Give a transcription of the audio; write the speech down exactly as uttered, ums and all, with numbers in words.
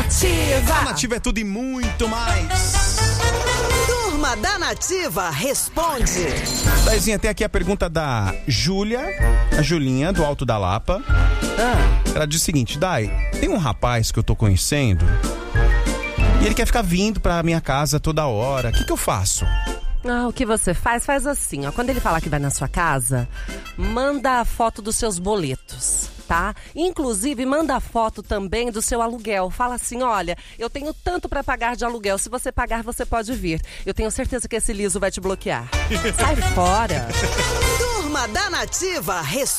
Nativa. A Nativa é tudo e muito mais. Turma da Nativa responde. Daizinha, tem aqui a pergunta da Júlia, a Julinha, do Alto da Lapa. Ah. Ela diz o seguinte: Dai, tem um rapaz que eu tô conhecendo e ele quer ficar vindo pra minha casa toda hora. O que que eu faço? Ah, o que você faz? Faz assim, ó. Quando ele falar que vai na sua casa, manda a foto dos seus boletos, tá? Inclusive, manda a foto também do seu aluguel. Fala assim, olha, eu tenho tanto pra pagar de aluguel. Se você pagar, você pode vir. Eu tenho certeza que esse liso vai te bloquear. Sai fora. Turma da Nativa responde.